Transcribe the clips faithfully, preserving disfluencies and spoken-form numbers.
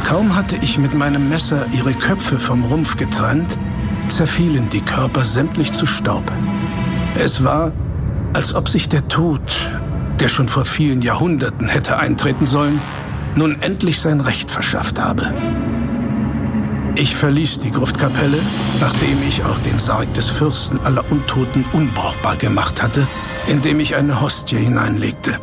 Kaum hatte ich mit meinem Messer ihre Köpfe vom Rumpf getrennt, zerfielen die Körper sämtlich zu Staub. Es war, als ob sich der Tod, der schon vor vielen Jahrhunderten hätte eintreten sollen, nun endlich sein Recht verschafft habe. Ich verließ die Gruftkapelle, nachdem ich auch den Sarg des Fürsten aller Untoten unbrauchbar gemacht hatte, indem ich eine Hostie hineinlegte.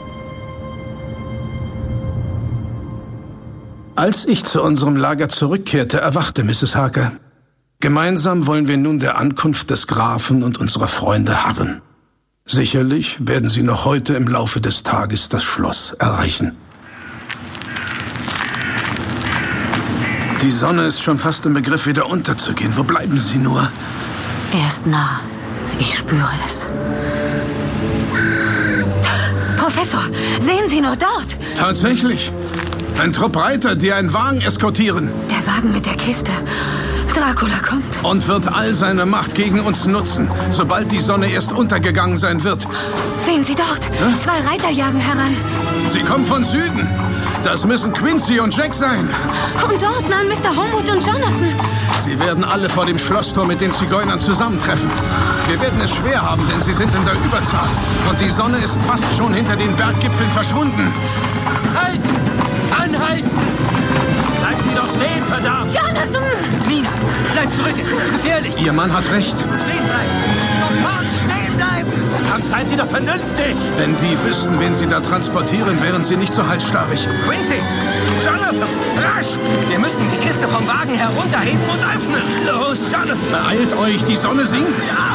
Als ich zu unserem Lager zurückkehrte, erwachte Misses Harker. Gemeinsam wollen wir nun der Ankunft des Grafen und unserer Freunde harren. Sicherlich werden sie noch heute im Laufe des Tages das Schloss erreichen. Die Sonne ist schon fast im Begriff, wieder unterzugehen. Wo bleiben sie nur? Er ist nah. Ich spüre es. Professor, sehen Sie nur dort? Tatsächlich. Ein Trupp Reiter, die einen Wagen eskortieren. Der Wagen mit der Kiste. Dracula kommt. Und wird all seine Macht gegen uns nutzen, sobald die Sonne erst untergegangen sein wird. Sehen Sie dort. Hä? Zwei Reiter jagen heran. Sie kommen von Süden. Das müssen Quincy und Jack sein. Und dort nahen Mister Homewood und Jonathan. Sie werden alle vor dem Schlosstor mit den Zigeunern zusammentreffen. Wir werden es schwer haben, denn sie sind in der Überzahl. Und die Sonne ist fast schon hinter den Berggipfeln verschwunden. Halt! Anhalten! Bleiben Sie doch stehen, verdammt! Jonathan! Mina, bleib zurück, es ist zu gefährlich. Ihr Mann hat recht. Stehen bleiben! Sofort stehen bleiben! Verdammt, seien Sie doch vernünftig! Wenn die wüssten, wen sie da transportieren, wären sie nicht so halsstarrig. Quincy! Jonathan! Rasch! Wir müssen die Kiste vom Wagen herunterheben und öffnen! Los, Jonathan! Beeilt euch, die Sonne sinkt! Ja!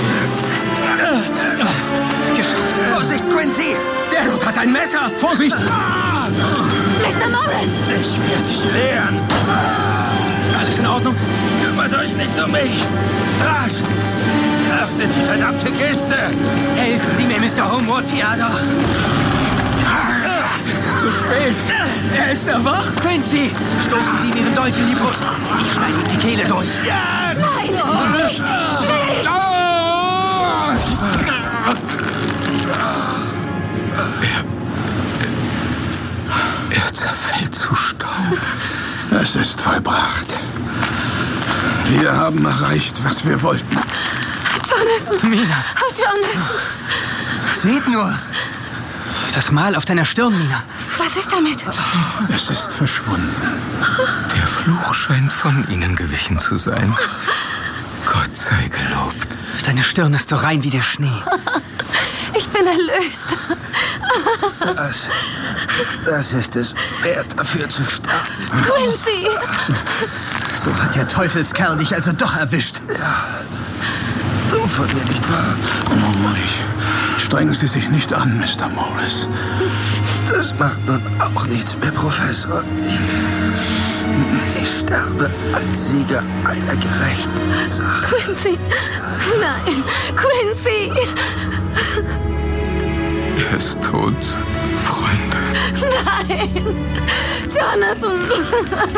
Geschafft! Vorsicht, Quincy! Der Look hat ein Messer! Vorsicht! Ah! Mister Morris! Ich werde dich lehren! Alles in Ordnung? Kümmert euch nicht um mich! Rasch! Öffnet die verdammte Kiste! Helfen Sie mir, Mister Homewood! Ja doch! Es ist zu spät! Er ist erwacht! Quincy! Stoßen Sie ihm Ihren Dolch in die Brust! Ich schneide ihm die Kehle durch! Ja! Nein! Nicht! Nicht! Er zerfällt zu Staub. Es ist vollbracht. Wir haben erreicht, was wir wollten. Jonathan! Mina! Oh, Jonathan! Seht nur! Das Mal auf deiner Stirn, Mina. Was ist damit? Es ist verschwunden. Der Fluch scheint von ihnen gewichen zu sein. Gott sei gelobt. Deine Stirn ist so rein wie der Schnee. Ich bin erlöst. Das, das ist es wert, dafür zu sterben. Quincy! So hat der Teufelskerl dich also doch erwischt. Ja, dumm von mir, nicht wahr? Ruhig. Strengen Sie sich nicht an, Mister Morris. Das macht nun auch nichts mehr, Professor. Ich, ich sterbe als Sieger einer gerechten Sache. Quincy! Nein! Quincy! Er ist tot, Freunde. Nein! Jonathan!